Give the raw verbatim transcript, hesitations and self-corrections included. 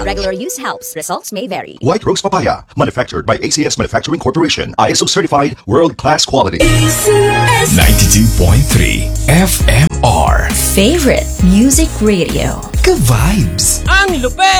regular use helps. Results may vary. White Rose Papaya, manufactured by A C S Manufacturing Corporation. I S O certified, world-class quality. ninety-two point three F M R. Favorite Music Radio. Ka-vibes. Ang lupet!